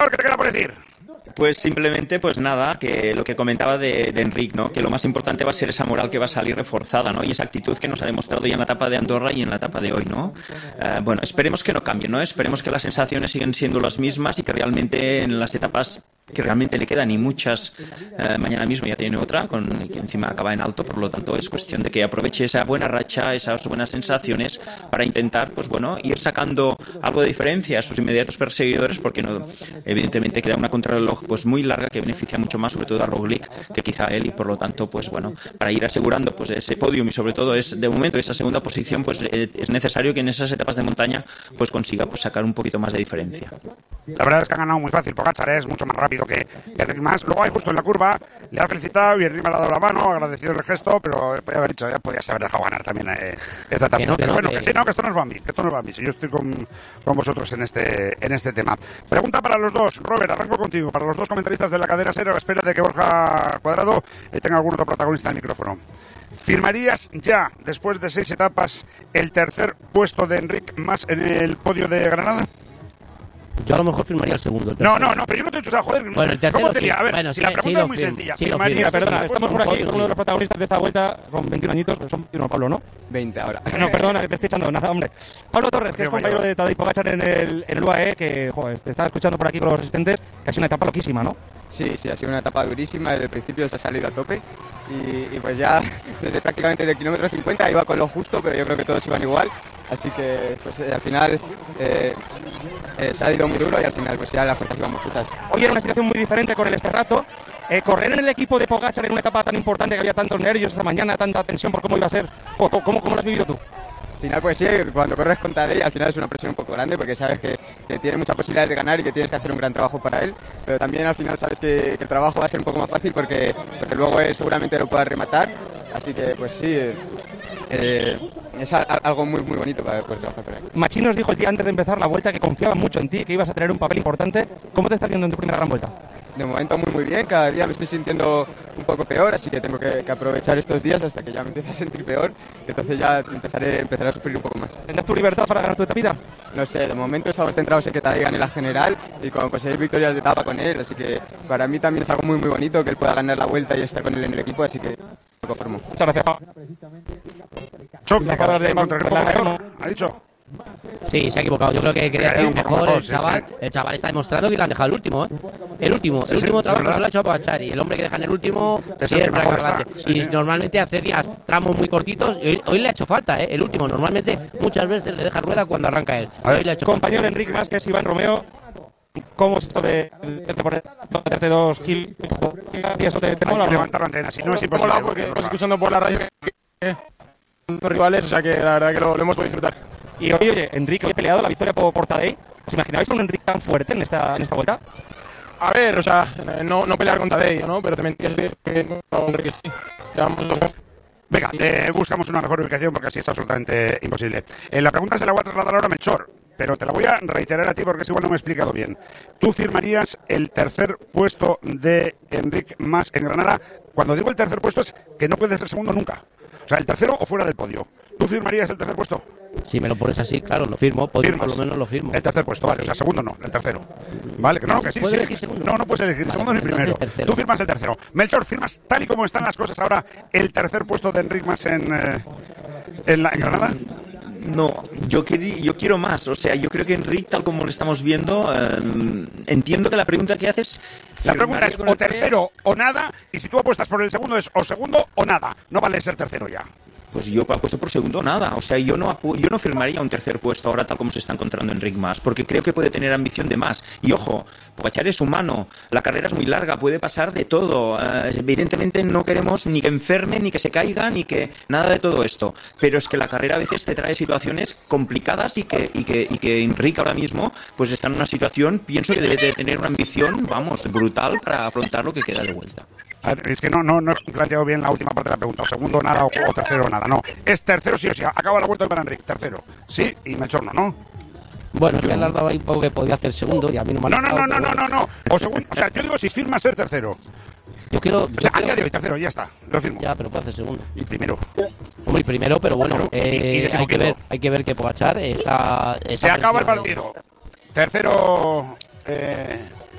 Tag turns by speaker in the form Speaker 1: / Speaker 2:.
Speaker 1: Melchor, ¿qué te queda por decir?
Speaker 2: Pues simplemente, pues nada, que lo que comentaba de Enric, ¿no? Que lo más importante va a ser esa moral que va a salir reforzada, ¿no? Y esa actitud que nos ha demostrado ya en la etapa de Andorra y en la etapa de hoy, ¿no? Bueno, esperemos que no cambie, ¿no? Esperemos que las sensaciones siguen siendo las mismas y que realmente en las etapas que realmente le quedan y muchas, mañana mismo ya tiene otra, que encima acaba en alto, por lo tanto es cuestión de que aproveche esa buena racha, esas buenas sensaciones para intentar, pues bueno, ir sacando algo de diferencia a sus inmediatos perseguidores, porque no, evidentemente queda una contrarreloj pues muy larga que beneficia mucho más, sobre todo a Roglic, que quizá a él, y por lo tanto, pues bueno, para ir asegurando pues ese podium y sobre todo de momento esa segunda posición, pues es necesario que en esas etapas de montaña pues consiga pues sacar un poquito más de diferencia.
Speaker 1: La verdad es que ha ganado muy fácil. Pogačar es mucho más rápido que Enric Mas. Luego ahí justo en la curva le ha felicitado y Enric me le ha dado la mano, agradecido el gesto, pero podía haber dicho, ya podías haber dejado ganar también esta etapa. Pero bueno, que sí, no, que esto nos va a mí, Si yo estoy con vosotros en este tema. Pregunta para los dos. Robert, arranco contigo. Para los dos comentaristas de la cadena SER, a la espera de que Borja Cuadrado tenga algún otro protagonista en el micrófono. ¿Firmarías ya, después de 6 etapas, el tercer puesto de Enric Mas en el podio de Granada?
Speaker 3: Yo a lo mejor firmaría el segundo.
Speaker 1: No, pero yo no te he dicho, o sea, joder,
Speaker 3: bueno, el tercero,
Speaker 1: ¿cómo te diría? A ver,
Speaker 3: bueno,
Speaker 1: si la pregunta es muy sencilla, ¿firmarías?
Speaker 4: Perdona, estamos por aquí con uno de los protagonistas de esta vuelta, con 21 añitos, son 21, Pablo, ¿no?
Speaker 5: 20 ahora.
Speaker 4: No, perdona, que te estoy echando nada, hombre. Pablo Torres, que es compañero de Tadej Pogačar en el UAE, que, joder, te estaba escuchando por aquí con los asistentes, que ha sido una etapa loquísima, ¿no?
Speaker 5: Sí, ha sido una etapa durísima, desde el principio se ha salido a tope y pues ya desde prácticamente el kilómetro 50 iba con lo justo, pero yo creo que todos iban igual, así que pues al final se ha ido muy duro y al final pues ya las fuerzas íbamos justas.
Speaker 4: Hoy era una situación muy diferente con el Sterrato. Correr en el equipo de Pogačar en una etapa tan importante que había tantos nervios esta mañana, tanta tensión por cómo iba a ser, ¿cómo lo has vivido tú?
Speaker 5: Al final pues sí, cuando corres con Tadej al final es una presión un poco grande porque sabes que tiene muchas posibilidades de ganar y que tienes que hacer un gran trabajo para él, pero también al final sabes que el trabajo va a ser un poco más fácil porque luego él seguramente lo pueda rematar, así que pues sí, es algo muy muy bonito para poder trabajar para él.
Speaker 4: Machín nos dijo el día antes de empezar la vuelta que confiaba mucho en ti, que ibas a tener un papel importante. ¿Cómo te estás viendo en tu primera gran vuelta?
Speaker 5: De momento muy bien, cada día me estoy sintiendo un poco peor, así que tengo que aprovechar estos días hasta que ya me empiece a sentir peor, entonces ya empezaré a sufrir un poco más.
Speaker 4: ¿Tendrás tu libertad para ganar tu etapita?
Speaker 5: No sé, de momento estamos centrados en que Tadej gane la general y con conseguir victorias de etapa con él, así que para mí también es algo muy muy bonito que él pueda ganar la vuelta y estar con él en el equipo, así que me conformo.
Speaker 4: Muchas gracias.
Speaker 1: Choque, ha dicho.
Speaker 3: Sí, se ha equivocado. Yo creo que quería ser mejor el chaval. Sí. El chaval está demostrando que le han dejado el último, ¿eh? El último trabajo se lo ha hecho a Pogačar y el hombre que deja en el último siempre adelante. Y normalmente hace días tramos muy cortitos. Y hoy le ha hecho falta, ¿eh? El último. Normalmente muchas veces le deja rueda cuando arranca él.
Speaker 4: Hoy le ha hecho compañero de Enric Mas, que es Iván Romeo. ¿Cómo es esto de hacerte 2 kills? ¿Eso te mola?
Speaker 1: Levantar la antena, si no es imposible.
Speaker 6: Mola porque estamos escuchando por la radio que los rivales, o sea que la verdad que lo hemos podido disfrutar.
Speaker 4: Y oye, Enric, hoy ha peleado la victoria por Tadej. ¿Os imaginabais un Enric tan fuerte en esta vuelta?
Speaker 6: A ver, o sea, no pelear con Tadej, ¿no? Pero te mentías que sí.
Speaker 1: Venga, buscamos una mejor ubicación porque así es absolutamente imposible. La pregunta se la voy a trasladar ahora a Melchor, pero te la voy a reiterar a ti porque es igual no me he explicado bien. ¿Tú firmarías el tercer puesto de Enric Mas en Granada? Cuando digo el tercer puesto es que no puede ser segundo nunca. O sea, el tercero o fuera del podio. ¿Tú firmarías el tercer puesto?
Speaker 3: Si me lo pones así, claro, lo firmo. Por lo menos lo firmo.
Speaker 1: El tercer puesto, vale. O sea, segundo no, el tercero. Vale, que no, que sí.
Speaker 3: ¿Puedo elegir segundo?
Speaker 1: No puedes elegir ni segundo ni primero. Tú firmas el tercero. Melchor, ¿firmas tal y como están las cosas ahora el tercer puesto de Enric Mas en Granada?
Speaker 2: No, yo quiero más. O sea, yo creo que Enric, tal como lo estamos viendo, entiendo que la pregunta que haces...
Speaker 1: La pregunta es o tercero o nada, y si tú apuestas por el segundo es o segundo o nada. No vale ser tercero ya.
Speaker 2: Pues yo apuesto por segundo nada. O sea, yo no firmaría un tercer puesto ahora tal como se está encontrando Enric Mas, porque creo que puede tener ambición de más. Y ojo, Pogačar es humano, la carrera es muy larga, puede pasar de todo. Evidentemente no queremos ni que enferme, ni que se caiga, ni que nada de todo esto. Pero es que la carrera a veces te trae situaciones complicadas y que Enric ahora mismo pues está en una situación, pienso que debe de tener una ambición, vamos, brutal para afrontar lo que queda de vuelta.
Speaker 1: Es que no he planteado bien la última parte de la pregunta. O segundo nada o tercero nada. No, es tercero sí o sí. Acaba la vuelta para Enric. Tercero. Sí y Melchor no.
Speaker 3: Bueno, es que él daba ahí un poco que podía hacer segundo y a mí no me ha
Speaker 1: No. O segundo, o sea, yo digo si firma ser tercero.
Speaker 3: Yo quiero...
Speaker 1: O sea, a día de hoy tercero, ya está. Lo firmo.
Speaker 3: Ya, pero puede hacer segundo.
Speaker 1: Y primero.
Speaker 3: Hombre, y primero, pero bueno, hay que ver que Pogačar está
Speaker 1: se acaba el partido. Tercero...